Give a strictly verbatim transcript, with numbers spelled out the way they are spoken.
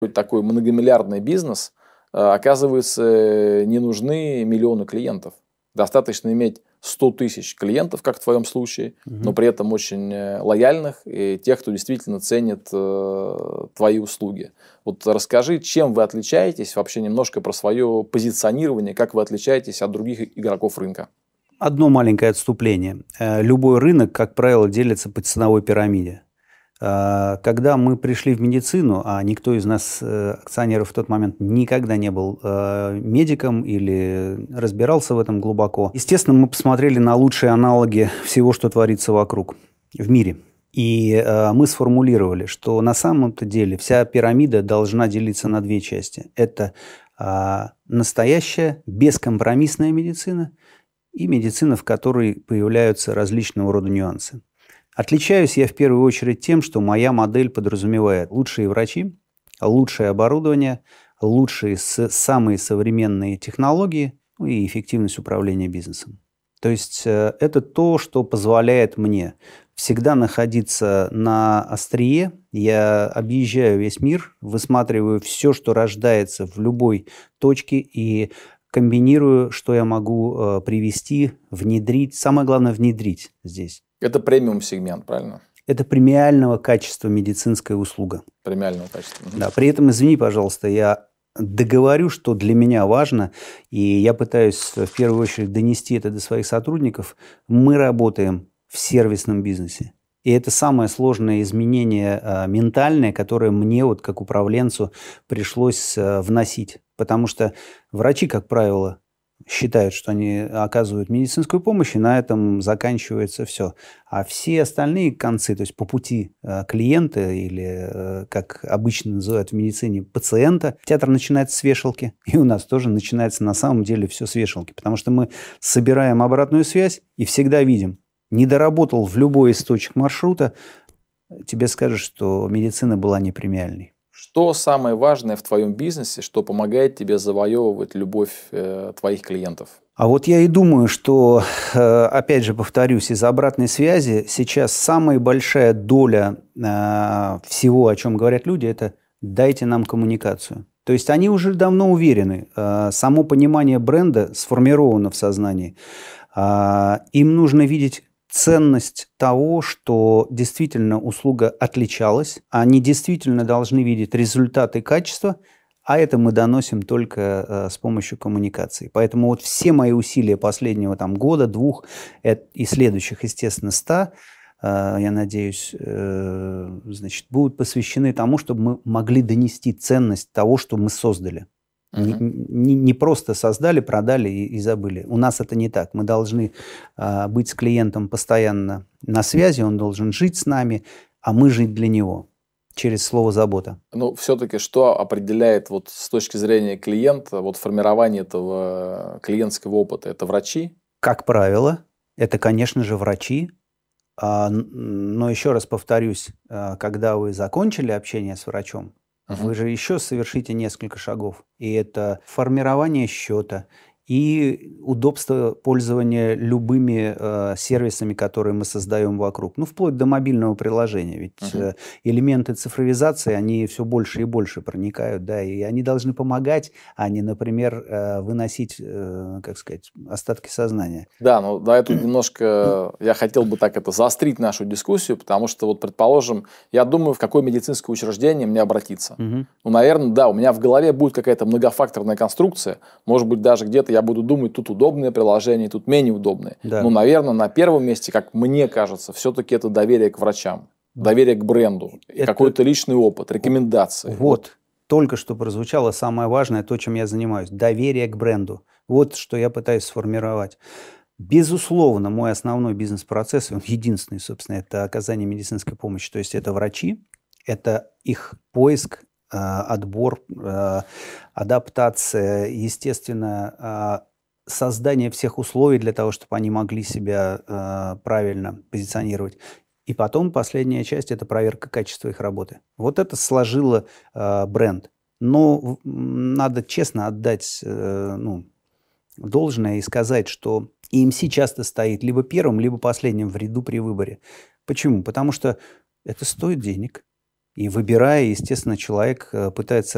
Такой многомиллиардный бизнес, оказывается, не нужны миллионы клиентов. Достаточно иметь сто тысяч клиентов, как в твоем случае, угу. но при этом очень лояльных и тех, кто действительно ценит э, твои услуги. Вот расскажи, чем вы отличаетесь, вообще немножко про свое позиционирование, как вы отличаетесь от других игроков рынка. Одно маленькое отступление. Любой рынок, как правило, делится по ценовой пирамиде. Когда мы пришли в медицину, а никто из нас, акционеров, в тот момент никогда не был медиком или разбирался в этом глубоко, естественно, мы посмотрели на лучшие аналоги всего, что творится вокруг, в мире. И мы сформулировали, что на самом-то деле вся пирамида должна делиться на две части. Это настоящая, бескомпромиссная медицина и медицина, в которой появляются различного рода нюансы. Отличаюсь я в первую очередь тем, что моя модель подразумевает лучшие врачи, лучшее оборудование, лучшие самые современные технологии, ну и эффективность управления бизнесом. То есть это то, что позволяет мне всегда находиться на острие. Я объезжаю весь мир, высматриваю все, что рождается в любой точке, и комбинирую, что я могу привести, внедрить. Самое главное, внедрить здесь. Это премиум-сегмент, правильно? Это премиального качества медицинская услуга. Премиального качества. Да, при этом, извини, пожалуйста, я договорю, что для меня важно, и я пытаюсь в первую очередь донести это до своих сотрудников. Мы работаем в сервисном бизнесе. И это самое сложное изменение а, ментальное, которое мне, вот, как управленцу, пришлось а, вносить. Потому что врачи, как правило, считают, что они оказывают медицинскую помощь, и на этом заканчивается все. А все остальные концы, то есть по пути э, клиента или, э, как обычно называют в медицине, пациента, театр начинается с вешалки, и у нас тоже начинается на самом деле все с вешалки, потому что мы собираем обратную связь и всегда видим, не доработал в любой из точек маршрута, тебе скажут, что медицина была не премиальной. Что самое важное в твоем бизнесе, что помогает тебе завоевывать любовь э, твоих клиентов? А вот я и думаю, что, э, опять же, повторюсь, из обратной связи сейчас самая большая доля э, всего, о чем говорят люди, это «дайте нам коммуникацию». То есть они уже давно уверены, э, само понимание бренда сформировано в сознании. Э, им нужно видеть ценность того, что действительно услуга отличалась. Они действительно должны видеть результаты и качество, а это мы доносим только э, с помощью коммуникации. Поэтому вот все мои усилия последнего там, года, двух э, и следующих, естественно, ста, э, я надеюсь, э, значит, будут посвящены тому, чтобы мы могли донести ценность того, что мы создали. Uh-huh. Не, не, не просто создали, продали и, и забыли. У нас это не так. Мы должны а, быть с клиентом постоянно на связи, он должен жить с нами, а мы жить для него через слово «забота». Ну, все-таки что определяет вот с точки зрения клиента, вот формирование этого клиентского опыта? Это врачи? Как правило, это, конечно же, врачи. А, но еще раз повторюсь, когда вы закончили общение с врачом, вы же еще совершите несколько шагов. И это формирование счета и удобство пользования любыми э, сервисами, которые мы создаем вокруг. Ну, вплоть до мобильного приложения. Ведь uh-huh. э, элементы цифровизации, они все больше и больше проникают, да, и они должны помогать, а не, например, э, выносить, э, как сказать, остатки сознания. Да, ну, да, это немножко, я хотел бы так это заострить нашу дискуссию, потому что, вот, предположим, я думаю, в какое медицинское учреждение мне обратиться. Uh-huh. Ну, наверное, да, у меня в голове будет какая-то многофакторная конструкция, может быть, даже где-то я буду думать, тут удобное приложение, тут менее удобное. Да. Но, наверное, на первом месте, как мне кажется, все-таки это доверие к врачам, доверие к бренду, это... какой-то личный опыт, рекомендации. Вот. вот, только что прозвучало самое важное, то, чем я занимаюсь. Доверие к бренду. Вот что я пытаюсь сформировать. Безусловно, мой основной бизнес-процесс, он единственный, собственно, это оказание медицинской помощи. То есть это врачи, это их поиск, отбор, адаптация, естественно, создание всех условий для того, чтобы они могли себя правильно позиционировать. И потом последняя часть – это проверка качества их работы. Вот это сложило бренд. Но надо честно отдать ну, должное и сказать, что и эм си часто стоит либо первым, либо последним в ряду при выборе. Почему? Потому что это стоит денег. И выбирая, естественно, человек пытается